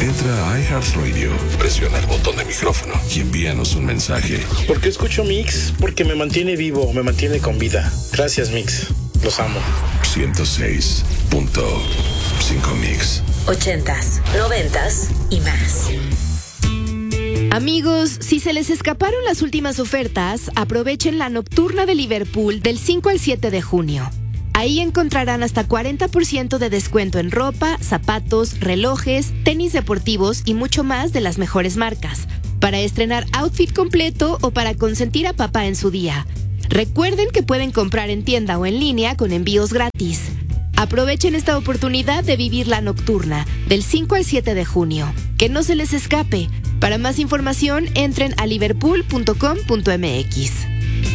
Entra a iHeartRadio, presiona el botón de micrófono y envíanos un mensaje. ¿Por qué escucho Mix? Porque me mantiene vivo, me mantiene con vida. Gracias, Mix. Los amo. 106.5 Mix. 80s, 90s y más. Amigos, si se les escaparon las últimas ofertas, aprovechen la nocturna de Liverpool del 5 al 7 de junio. Ahí encontrarán hasta 40% de descuento en ropa, zapatos, relojes, tenis deportivos y mucho más de las mejores marcas, para estrenar outfit completo o para consentir a papá en su día. Recuerden que pueden comprar en tienda o en línea con envíos gratis. Aprovechen esta oportunidad de vivir la nocturna del 5 al 7 de junio. Que no se les escape. Para más información, entren a liverpool.com.mx.